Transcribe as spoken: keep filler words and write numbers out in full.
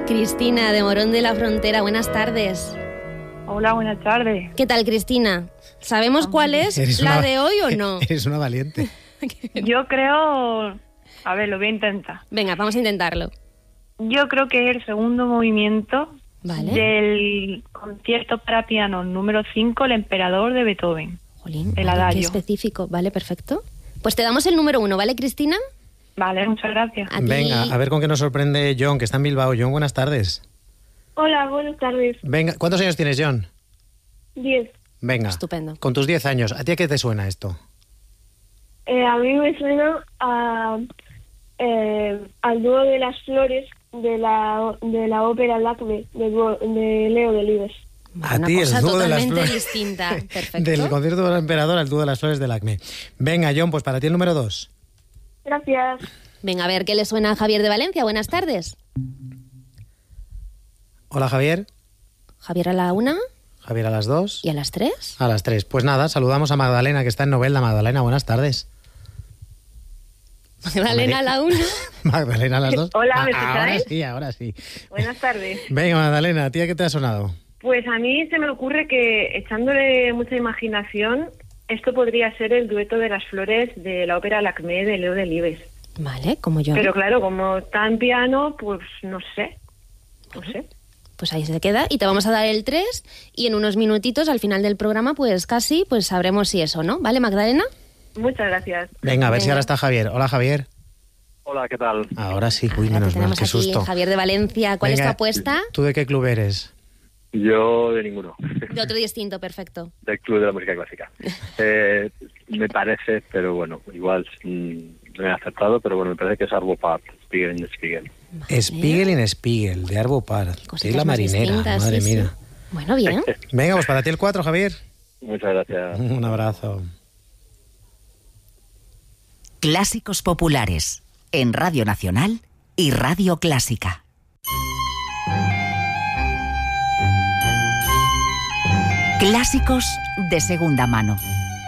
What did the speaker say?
Cristina, de Morón de la Frontera, buenas tardes. Hola, buenas tardes. ¿Qué tal, Cristina? ¿Sabemos cuál es Eres la una- de hoy o no? Eres una valiente. Yo creo... A ver, lo voy a intentar. Venga, vamos a intentarlo. Yo creo que es el segundo movimiento Vale. del concierto para piano número cinco, El Emperador, de Beethoven. Jolín, el vale, adagio. qué específico. Vale, perfecto. Pues te damos el número uno, ¿vale, Cristina? Vale, muchas gracias. A ti. Venga, a ver con qué nos sorprende John, que está en Bilbao. John, buenas tardes. Hola, buenas tardes. Venga, ¿cuántos años tienes, John? Diez. Venga. Estupendo. Con tus diez años, ¿a ti a qué te suena esto? Eh, a mí me suena a, eh, al dúo de las flores de la de la ópera Lacme de, dúo- de Leo Delibes. A Una ti, el cosa dúo de las totalmente flores. distinta. Perfecto. Del concierto del emperador al dúo de las flores del Acme. Venga, John, pues para ti el número dos. Gracias. Venga, a ver, ¿qué le suena a Javier de Valencia? Buenas tardes. Hola, Javier. Javier a la una Javier a las dos. y a las tres. A las tres. Pues nada, saludamos a Magdalena, que está en Novelda. Magdalena, buenas tardes. Magdalena a la una. Magdalena a las dos. Hola, ¿me Ah, ahora escucháis? sí, ahora sí. Buenas tardes. Venga, Magdalena, ¿a ti a qué te ha sonado? Pues a mí se me ocurre que, echándole mucha imaginación, esto podría ser el dueto de las flores de la ópera Lacme de Leo Delibes. Vale, como yo. Pero claro, como está en piano, pues no sé. No sé. Pues ahí se queda y te vamos a dar el tres y en unos minutitos al final del programa pues casi pues sabremos si es o no. ¿Vale, Magdalena? Muchas gracias. Venga, a ver si Venga. ahora está Javier. Hola, Javier. Hola, ¿qué tal? Ahora sí, uy, Ahora te menos mal, tenemos qué aquí, susto. Javier de Valencia. ¿Cuál es Venga, tu apuesta? ¿Tú de qué club eres? Yo de ninguno, De otro distinto, perfecto. del Club de la Música Clásica. Eh, me parece, pero bueno, igual mm, no he acertado, pero bueno, me parece que es Arvo Pärt, Spiegel in Spiegel. Spiegel in Spiegel, de Arvo Pärt. Cositas Sí, la más marinera, distintas, madre sí, sí. mía. Bueno, bien. Venga, pues para ti el cuatro, Javier. Muchas gracias. Un abrazo. Clásicos populares en Radio Nacional y Radio Clásica. Clásicos de segunda mano.